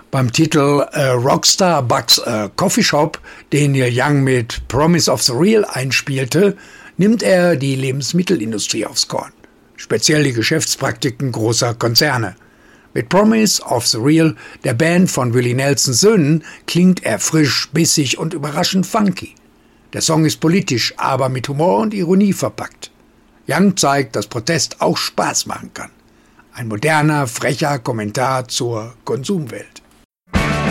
Beim Titel Rockstar Bucks a Coffee Shop, den Neil Young mit Promise of the Real einspielte, nimmt er die Lebensmittelindustrie aufs Korn, speziell die Geschäftspraktiken großer Konzerne. Mit Promise of the Real, der Band von Willie Nelsons Söhnen, klingt er frisch, bissig und überraschend funky. Der Song ist politisch, aber mit Humor und Ironie verpackt. Young zeigt, dass Protest auch Spaß machen kann. Ein moderner, frecher Kommentar zur Konsumwelt.